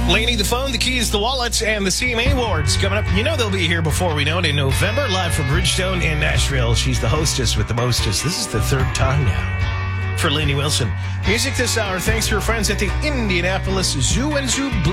Lainey, the phone, the keys, the wallet, and the CMA Awards coming up. You know they'll be here before we know it in November, live from Bridgestone in Nashville. She's the hostess with the mostest. This is the third time now for Lainey Wilson. Music this hour, thanks to her friends at the Indianapolis Zoo and Zoo Blue.